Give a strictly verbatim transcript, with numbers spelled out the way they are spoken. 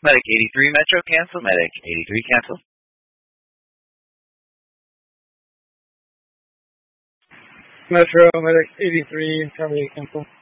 Medic eighty-three, Metro, cancel. Medic eighty-three, cancel. Metro, Medic eighty-three, Charlie, cancel.